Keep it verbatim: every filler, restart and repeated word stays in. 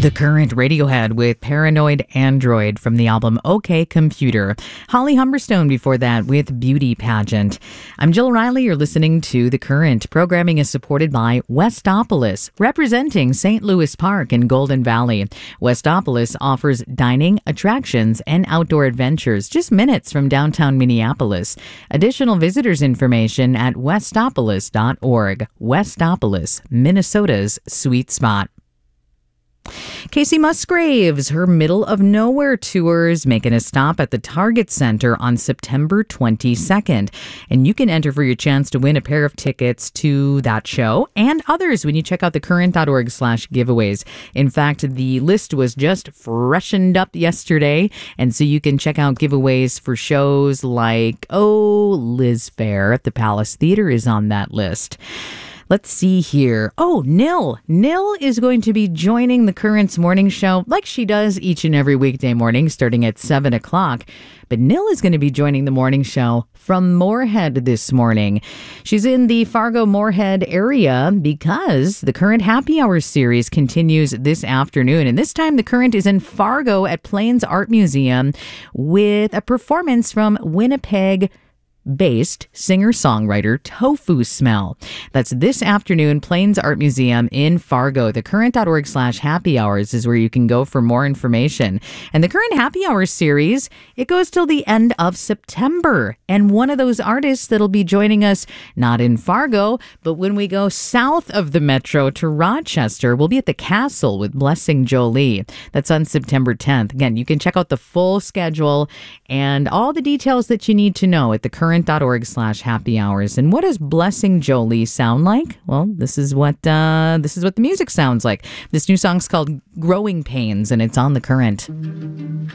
The Current Radiohead with Paranoid Android from the album OK Computer. Holly Humberstone before that with Beauty Pageant. I'm Jill Riley. You're listening to The Current. Programming is supported by Westopolis, representing Saint Louis Park in Golden Valley. Westopolis offers dining, attractions, and outdoor adventures just minutes from downtown Minneapolis. Additional visitors information at westopolis dot org. Westopolis, Minnesota's sweet spot. Kacey Musgraves, her Middle of Nowhere tours, making a stop at the Target Center on September twenty-second. And you can enter for your chance to win a pair of tickets to that show and others when you check out thecurrent.org slash giveaways. In fact, the list was just freshened up yesterday, and so you can check out giveaways for shows like, oh, Liz Phair at the Palace Theater is on that list. Let's see here. Oh, Nil. Nil is going to be joining the Current's morning show like she does each and every weekday morning starting at seven o'clock. But Nil is going to be joining the morning show from Moorhead this morning. She's in the Fargo-Moorhead area because the Current Happy Hour series continues this afternoon. And this time the Current is in Fargo at Plains Art Museum with a performance from Winnipeg based singer-songwriter Tofu Smell. That's this afternoon, Plains Art Museum in Fargo. Thecurrent.org slash happy hours is where you can go for more information. And the Current Happy Hour series, it goes till the end of September. And one of those artists that'll be joining us, not in Fargo, but when we go south of the metro to Rochester, we'll be at the Castle with Blessing Jolie. That's on September tenth. Again, you can check out the full schedule and all the details that you need to know at the current dot org slash happy hours. And what does Blessing Jolie sound like? Well, this is what uh, this is what the music sounds like. This new song's called Growing Pains, and it's on The Current.